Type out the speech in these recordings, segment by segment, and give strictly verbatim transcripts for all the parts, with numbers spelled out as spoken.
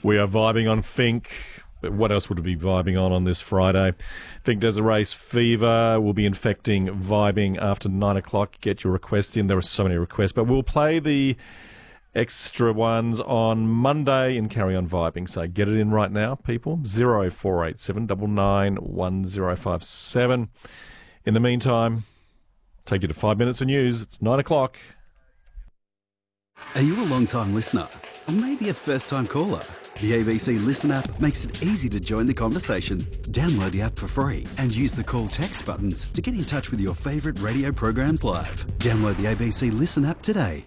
We are vibing on Fink. But what else would we be vibing on on this Friday? Fink Desert Race Fever will be infecting vibing after nine o'clock. Get your requests in. There are so many requests. But we'll play the extra ones on Monday and carry on vibing. So get it in right now, people. zero four eight seven nine nine one zero five seven. In the meantime, take you to five minutes of news. It's nine o'clock. Are you a long-time listener? Or maybe a first-time caller? The A B C Listen app makes it easy to join the conversation. Download the app for free and use the call text buttons to get in touch with your favourite radio programs live. Download the A B C Listen app today.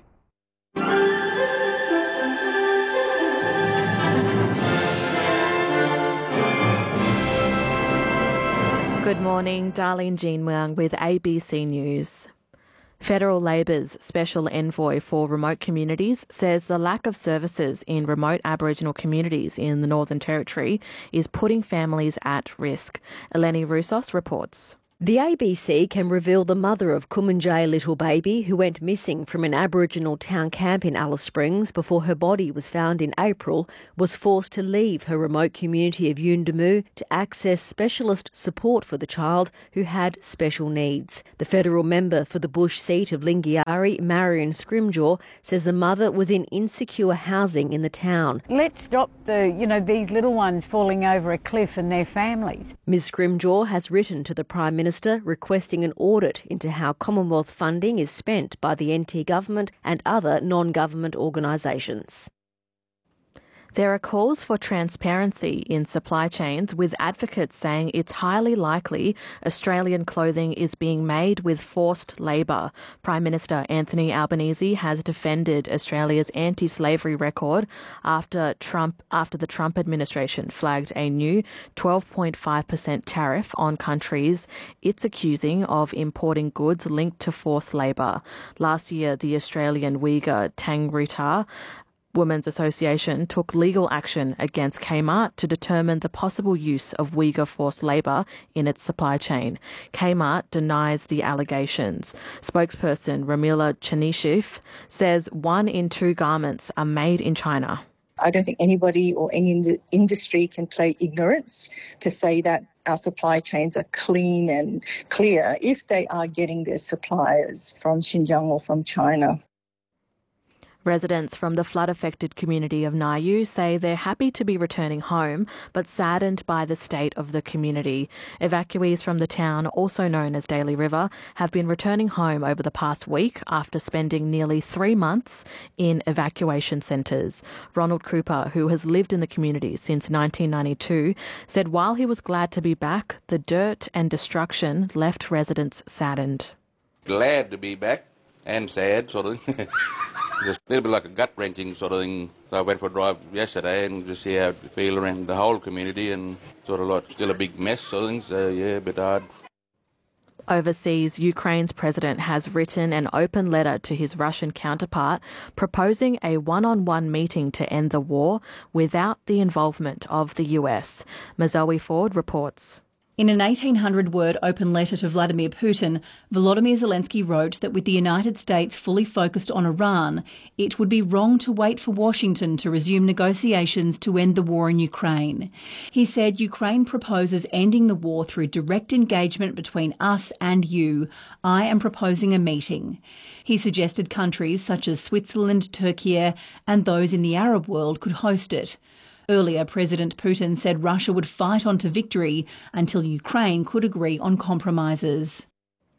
Good morning, Darlene Jean Wang with A B C News. Federal Labor's Special Envoy for Remote Communities says the lack of services in remote Aboriginal communities in the Northern Territory is putting families at risk. Eleni Roussos reports. The A B C can reveal the mother of Kumanjay Little Baby, who went missing from an Aboriginal town camp in Alice Springs before her body was found in April, was forced to leave her remote community of Yuendumu to access specialist support for the child who had special needs. The federal member for the Bush seat of Lingiari, Marion Scrimgeour, says the mother was in insecure housing in the town. Let's stop the, you know, these little ones falling over a cliff and their families. Miz Scrimgeour has written to the Prime Minister Minister requesting an audit into how Commonwealth funding is spent by the N T government and other non-government organisations. There are calls for transparency in supply chains, with advocates saying it's highly likely Australian clothing is being made with forced labour. Prime Minister Anthony Albanese has defended Australia's anti-slavery record after Trump, after the Trump administration flagged a new twelve point five percent tariff on countries it's accusing of importing goods linked to forced labour. Last year, the Australian Uyghur Tangri Women's Association took legal action against Kmart to determine the possible use of Uyghur forced labour in its supply chain. Kmart denies the allegations. Spokesperson Ramila Chanishev says one in two garments are made in China. I don't think anybody or any industry can play ignorance to say that our supply chains are clean and clear if they are getting their suppliers from Xinjiang or from China. Residents from the flood-affected community of Nayu say they're happy to be returning home, but saddened by the state of the community. Evacuees from the town, also known as Daly River, have been returning home over the past week after spending nearly three months in evacuation centres. Ronald Cooper, who has lived in the community since nineteen ninety-two, said while he was glad to be back, the dirt and destruction left residents saddened. Glad to be back and sad, sort of. Just a little bit like a gut-wrenching sort of thing. So I went for a drive yesterday and just see how it feel around the whole community, and sort of like still a big mess sort of thing, so yeah, a bit hard. Overseas, Ukraine's president has written an open letter to his Russian counterpart proposing a one-on-one meeting to end the war without the involvement of the U S. Mazoe Ford reports. In an eighteen hundred word open letter to Vladimir Putin, Volodymyr Zelensky wrote that with the United States fully focused on Iran, it would be wrong to wait for Washington to resume negotiations to end the war in Ukraine. He said Ukraine proposes ending the war through direct engagement between us and you. I am proposing a meeting. He suggested countries such as Switzerland, Turkey, and those in the Arab world could host it. Earlier, President Putin said Russia would fight on to victory until Ukraine could agree on compromises.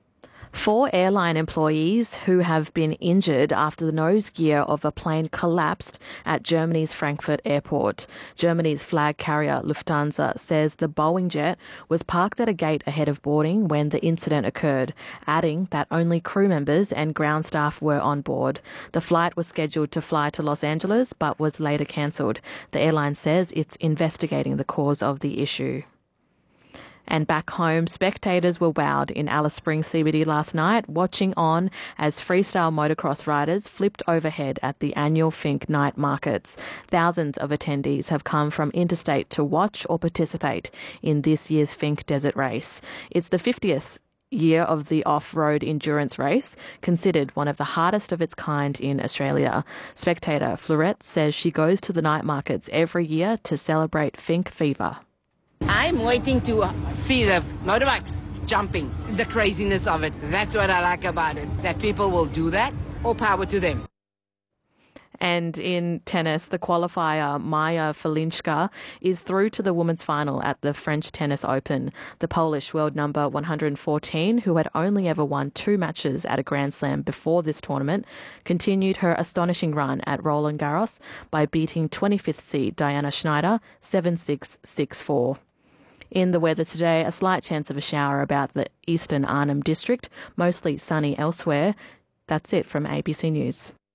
Four airline employees who have been injured after the nose gear of a plane collapsed at Germany's Frankfurt airport. Germany's flag carrier Lufthansa says the Boeing jet was parked at a gate ahead of boarding when the incident occurred, adding that only crew members and ground staff were on board. The flight was scheduled to fly to Los Angeles but was later cancelled. The airline says it's investigating the cause of the issue. And back home, spectators were wowed in Alice Springs C B D last night, watching on as freestyle motocross riders flipped overhead at the annual Fink night markets. Thousands of attendees have come from interstate to watch or participate in this year's Fink Desert Race. It's the fiftieth year of the off-road endurance race, considered one of the hardest of its kind in Australia. Spectator Florette says she goes to the night markets every year to celebrate Finke Fever. I'm waiting to see the motorbikes jumping, the craziness of it. That's what I like about it, that people will do that. All power to them. And in tennis, the qualifier Maja Falinska is through to the women's final at the French Tennis Open. The Polish world number one hundred fourteen, who had only ever won two matches at a Grand Slam before this tournament, continued her astonishing run at Roland Garros by beating twenty-fifth seed Diana Schneider seven six, six four. In the weather today, a slight chance of a shower about the eastern Arnhem district, mostly sunny elsewhere. That's it from A B C News.